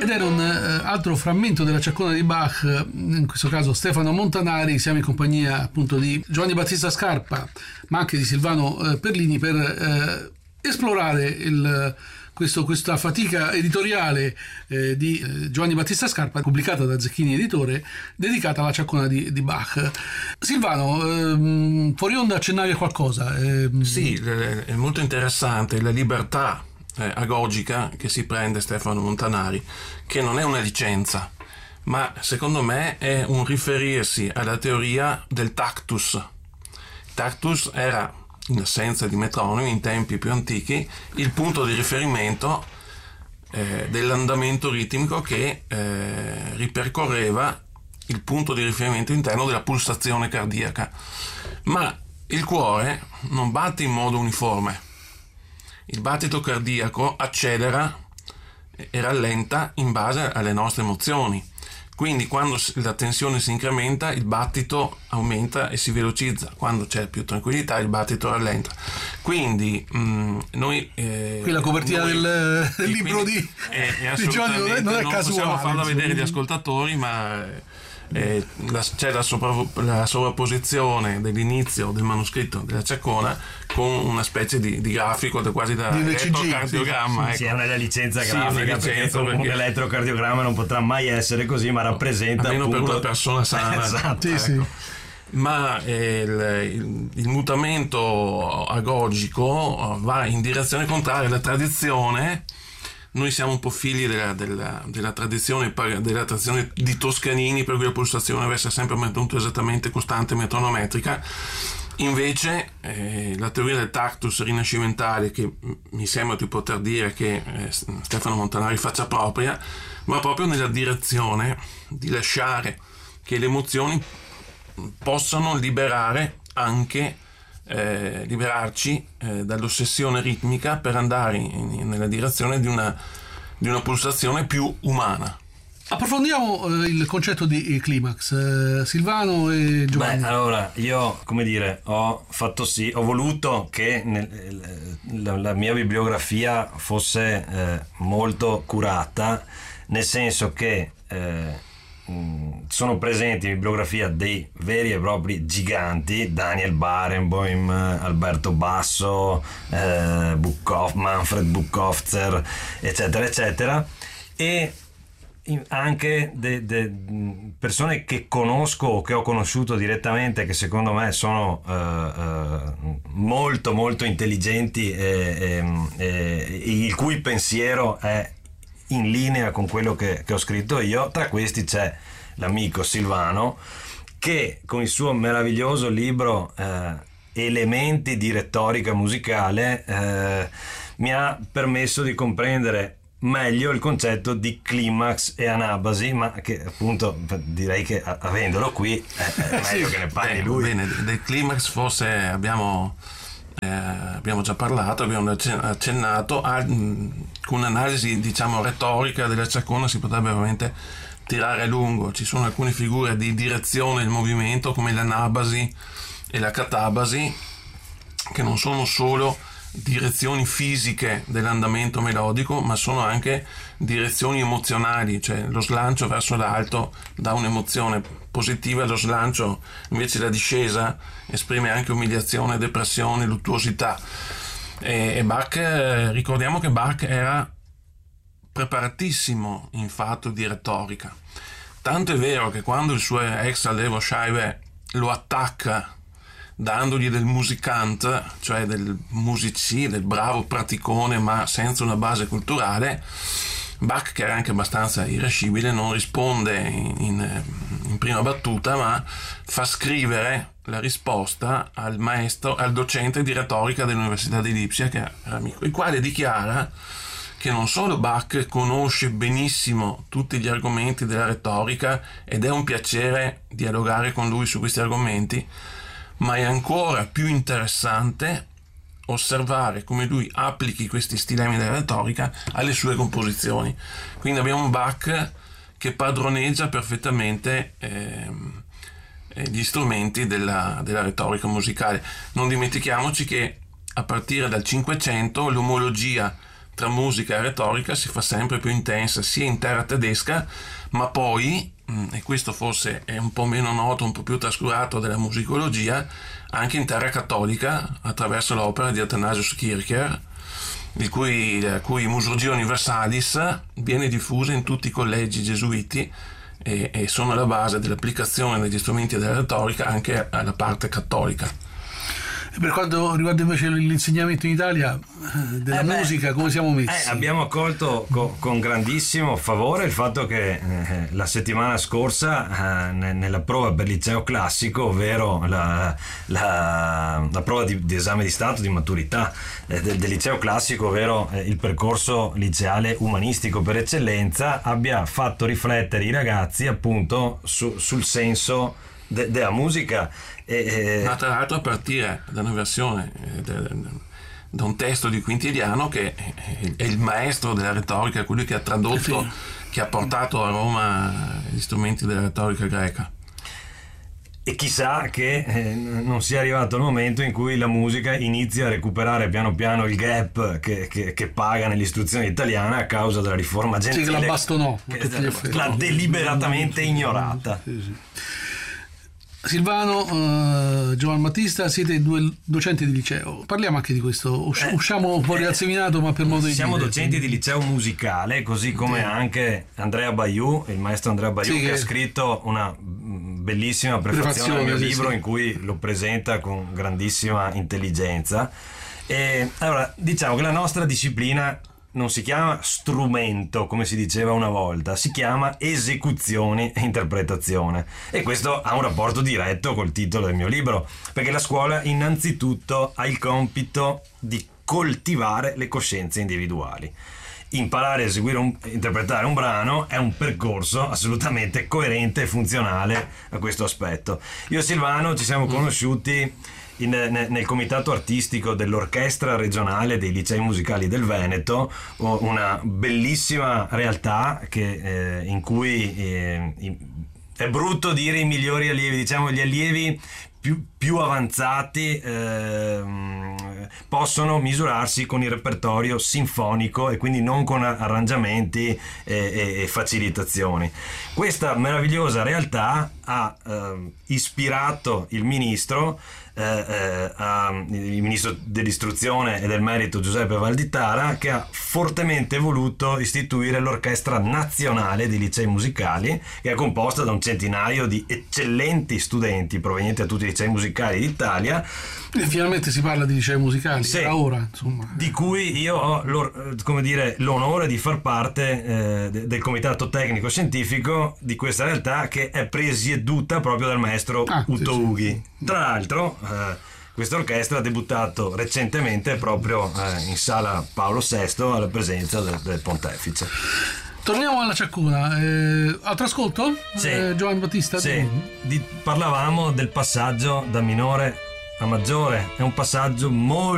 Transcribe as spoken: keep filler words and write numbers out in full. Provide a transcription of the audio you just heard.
ed era un eh, altro frammento della Ciaccona di Bach, in questo caso Stefano Montanari. Siamo in compagnia appunto di Giovanni Battista Scarpa, ma anche di Silvano eh, Perlini, per eh, esplorare il, questo, questa fatica editoriale eh, di eh, Giovanni Battista Scarpa, pubblicata da Zecchini Editore, dedicata alla Ciaccona di, di Bach. Silvano, ehm, fuori onda accennavi a qualcosa? Ehm... Sì, è molto interessante la libertà eh, agogica che si prende Stefano Montanari, che non è una licenza, ma secondo me è un riferirsi alla teoria del tactus. Tactus era, in assenza di metronomi in tempi più antichi, il punto di riferimento eh, dell'andamento ritmico che eh, ripercorreva il punto di riferimento interno della pulsazione cardiaca. Ma il cuore non batte in modo uniforme. Il battito cardiaco accelera e rallenta in base alle nostre emozioni. Quindi quando la tensione si incrementa, il battito aumenta e si velocizza. Quando c'è più tranquillità, il battito rallenta. Quindi mh, noi... Eh, Qui la copertina noi, del, del libro di, è, è di Giovanni non è, non è non casuale. Possiamo farla insomma. vedere agli ascoltatori, ma... Eh, la, c'è la, sopra, la sovrapposizione dell'inizio del manoscritto della Ciaccona con una specie di, di grafico quasi da elettrocardiogramma. Sì, sì, ecco. è una licenza Sì, grafica, una licenza perché, perché un elettrocardiogramma non potrà mai essere così, ma rappresenta almeno puro... per una persona sana. Esatto, sì, ecco. sì. Ma eh, il, il, il mutamento agogico va in direzione contraria alla tradizione. Noi siamo un po' figli della, della, della, tradizione, della tradizione di Toscanini, per cui la pulsazione deve essere sempre mantenuta esattamente costante metronometrica. Invece eh, la teoria del tactus rinascimentale, che mi sembra di poter dire che eh, Stefano Montanari faccia propria, va proprio nella direzione di lasciare che le emozioni possano liberare anche Eh, liberarci eh, dall'ossessione ritmica per andare in, in, nella direzione di una, di una pulsazione più umana. Approfondiamo eh, il concetto di climax, eh, Silvano e Giovanni. Beh, allora io, come dire, ho fatto sì, ho voluto che nel, la, la mia bibliografia fosse eh, molto curata, nel senso che eh, sono presenti in bibliografia dei veri e propri giganti: Daniel Barenboim, Alberto Basso, eh, Buchhoff, Manfred Buchhofzer, eccetera eccetera, e anche de, de persone che conosco o che ho conosciuto direttamente, che secondo me sono uh, uh, molto molto intelligenti e, e, e il cui pensiero è in linea con quello che, che ho scritto io. Tra questi c'è l'amico Silvano, che con il suo meraviglioso libro eh, Elementi di retorica musicale eh, mi ha permesso di comprendere meglio il concetto di climax e anabasi, ma che appunto direi che avendolo qui è, è meglio sì, che ne parli beh, lui. Bene, del climax forse abbiamo Eh, abbiamo già parlato, abbiamo accennato a, con un'analisi diciamo retorica della Ciaccona si potrebbe veramente tirare a lungo. Ci sono alcune figure di direzione del movimento come l'anabasi e la catabasi, che non sono solo direzioni fisiche dell'andamento melodico, ma sono anche direzioni emozionali, cioè lo slancio verso l'alto dà un'emozione positiva, lo slancio invece la discesa esprime anche umiliazione, depressione, luttuosità. E, e Bach, eh, ricordiamo che Bach era preparatissimo in fatto di retorica, tanto è vero che quando il suo ex allievo Scheibe lo attacca dandogli del musicante, cioè del musici, del bravo praticone ma senza una base culturale, Bach, che era anche abbastanza irascibile, non risponde in, in, in prima battuta, ma fa scrivere la risposta al maestro, al docente di retorica dell'Università di Lipsia, che era amico, il quale dichiara che non solo Bach conosce benissimo tutti gli argomenti della retorica ed è un piacere dialogare con lui su questi argomenti, ma è ancora più interessante osservare come lui applichi questi stilemi della retorica alle sue composizioni. Quindi abbiamo un Bach che padroneggia perfettamente ehm, gli strumenti della, della retorica musicale. Non dimentichiamoci che a partire dal Cinquecento l'omologia tra musica e retorica si fa sempre più intensa, sia in terra tedesca, ma poi, e questo forse è un po' meno noto, un po' più trascurato della musicologia, anche in terra cattolica, attraverso l'opera di Athanasius Kircher, il cui, cui Musologia Universalis viene diffusa in tutti i collegi gesuiti e, e sono la base dell'applicazione degli strumenti della retorica anche alla parte cattolica. E per quanto riguarda invece l'insegnamento in Italia della eh beh, musica, come siamo messi? Eh, abbiamo accolto co- con grandissimo favore il fatto che eh, la settimana scorsa eh, ne- nella prova per liceo classico, ovvero la, la, la prova di, di esame di stato di maturità eh, del, del liceo classico, ovvero eh, il percorso liceale umanistico per eccellenza, abbia fatto riflettere i ragazzi appunto su, sul senso de- della musica. E, Ma tra l'altro a partire da una versione, eh, de- da un testo di Quintiliano che è il maestro della retorica, quello che ha tradotto, sì. che ha portato a Roma gli strumenti della retorica greca. E chissà che eh, non sia arrivato il momento in cui la musica inizia a recuperare piano piano il gap che, che, che paga nell'istruzione italiana a causa della riforma gentile, sì, che la bastonò, che l'ha deliberatamente ignorata. Sì, sì. Silvano, uh, Giovan Battista, siete due docenti di liceo. Parliamo anche di questo. Us- eh, usciamo un po' riazzeminato, ma per modo di siamo dire. docenti di liceo musicale, così come sì. anche Andrea Baiu, il maestro Andrea Baiu, sì, che, che ha scritto una bellissima prefazione al mio sì, libro sì. in cui lo presenta con grandissima intelligenza. E allora, diciamo che la nostra disciplina non si chiama strumento, come si diceva una volta, si chiama esecuzione e interpretazione, e questo ha un rapporto diretto col titolo del mio libro, perché la scuola innanzitutto ha il compito di coltivare le coscienze individuali. Imparare a eseguire un, interpretare un brano è un percorso assolutamente coerente e funzionale a questo aspetto. Io e Silvano ci siamo conosciuti In, nel comitato artistico dell'orchestra regionale dei licei musicali del Veneto, una bellissima realtà che, eh, in cui eh, è brutto dire i migliori allievi, diciamo gli allievi più, più avanzati eh, possono misurarsi con il repertorio sinfonico e quindi non con arrangiamenti e, e, e facilitazioni. Questa meravigliosa realtà ha eh, ispirato il ministro Eh, eh, a, il ministro dell'istruzione e del merito Giuseppe Valditara, che ha fortemente voluto istituire l'orchestra nazionale dei licei musicali, che è composta da un centinaio di eccellenti studenti provenienti da tutti i licei musicali d'Italia. E finalmente si parla di licei musicali, sì, era ora, insomma. Di cui io ho come dire, l'onore di far parte eh, del comitato tecnico scientifico di questa realtà, che è presieduta proprio dal maestro ah, Uto sì, Ughi. Sì. Tra l'altro eh, questa orchestra ha debuttato recentemente proprio eh, in sala Paolo sesto alla presenza del, del pontefice. Torniamo alla Ciaccuna. Eh, altro ascolto? Sì. Eh, Giovan Battista? Sì. Di, parlavamo del passaggio da minore a maggiore. È un passaggio molto